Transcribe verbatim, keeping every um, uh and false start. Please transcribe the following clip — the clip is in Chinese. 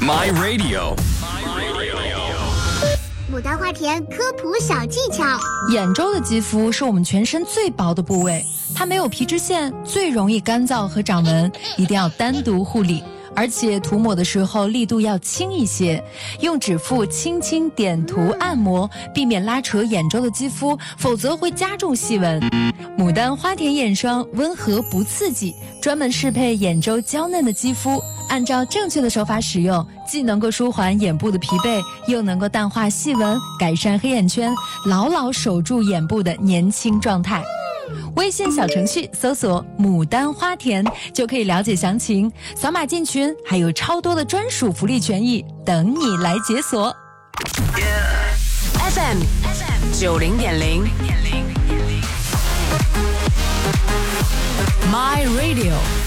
My Radio。 牡丹花田科普小技巧： 眼周的肌肤是我们全身最薄的部位，它没有皮脂腺，最容易干燥和长纹，一定要单独护理。而且涂抹的时候力度要轻一些，用指腹轻轻点涂按摩，避免拉扯眼周的肌肤，否则会加重细纹。牡丹花田眼霜温和不刺激，专门适配眼周娇嫩的肌肤，按照正确的手法使用，既能够舒缓眼部的疲惫，又能够淡化细纹，改善黑眼圈，牢牢守住眼部的年轻状态。微信小程序搜索牡丹花田就可以了解详情，扫码进群还有超多的专属福利权益等你来解锁。 F M 九零点零 My Radio。